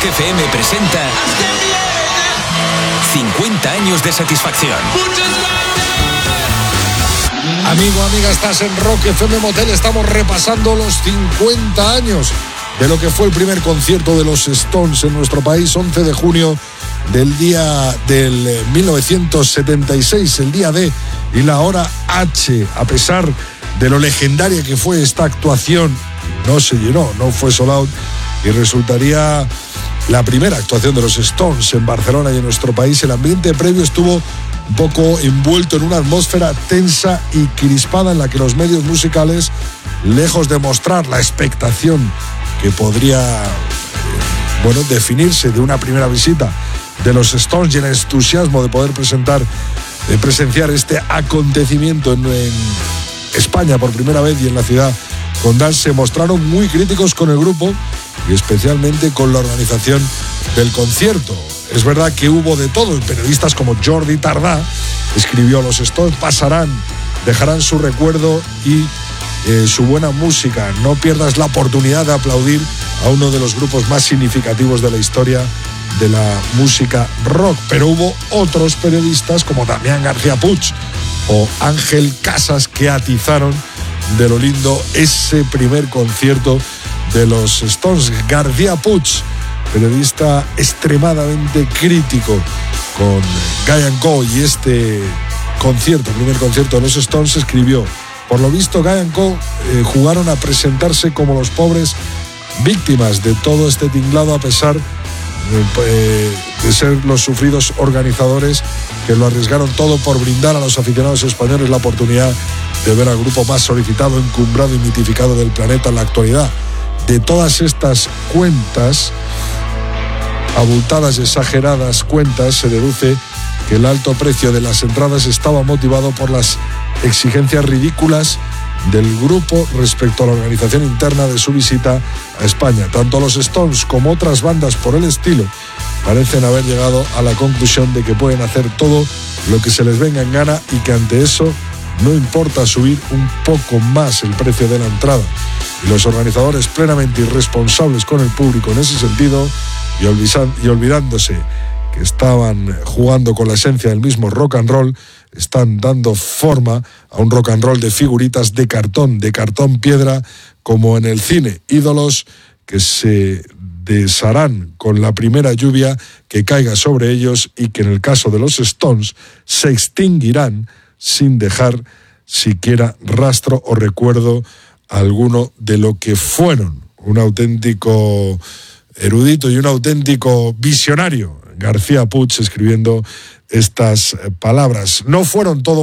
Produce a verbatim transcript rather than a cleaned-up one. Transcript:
F M presenta cincuenta años de satisfacción. Amigo, amiga, estás en Rock F M Motel. Estamos repasando los cincuenta años de lo que fue el primer concierto de los Stones en nuestro país, once de junio del día del mil novecientos setenta y seis, el día D y la hora H. A pesar de lo legendaria que fue esta actuación, no se llenó, no fue sold out, y resultaría la primera actuación de los Stones en Barcelona y en nuestro país. El ambiente previo estuvo un poco envuelto en una atmósfera tensa y crispada en la que los medios musicales, lejos de mostrar la expectación que podría eh, bueno, definirse de una primera visita de los Stones y el entusiasmo de poder presentar, de presenciar este acontecimiento en, en España por primera vez y en la ciudad condal, se mostraron muy críticos con el grupo y especialmente con la organización del concierto. Es verdad que hubo de todo. Periodistas como Jordi Tardá escribió: los Stones pasarán, dejarán su recuerdo y eh, su buena música. No pierdas la oportunidad de aplaudir a uno de los grupos más significativos de la historia de la música rock. Pero hubo otros periodistas como Damián García Puig o Ángel Casas que atizaron de lo lindo ese primer concierto de los Stones. García Puig, periodista extremadamente crítico con Guy and Co y este concierto, primer concierto de los Stones, escribió: por lo visto Guy and Co eh, jugaron a presentarse como los pobres víctimas de todo este tinglado, a pesar eh, de ser los sufridos organizadores que lo arriesgaron todo por brindar a los aficionados españoles la oportunidad de ver al grupo más solicitado, encumbrado y mitificado del planeta en la actualidad. De todas estas cuentas, abultadas y exageradas cuentas, se deduce que el alto precio de las entradas estaba motivado por las exigencias ridículas del grupo respecto a la organización interna de su visita a España. Tanto los Stones como otras bandas por el estilo parecen haber llegado a la conclusión de que pueden hacer todo lo que se les venga en gana y que ante eso no importa subir un poco más el precio de la entrada. Y los organizadores, plenamente irresponsables con el público en ese sentido y, olvidan, y olvidándose que estaban jugando con la esencia del mismo rock and roll, están dando forma a un rock and roll de figuritas de cartón, de cartón piedra, como en el cine. Ídolos que se desharán con la primera lluvia que caiga sobre ellos y que en el caso de los Stones se extinguirán sin dejar siquiera rastro o recuerdo alguno de lo que fueron. Un auténtico erudito y un auténtico visionario, García Puig, escribiendo estas palabras. No fueron todo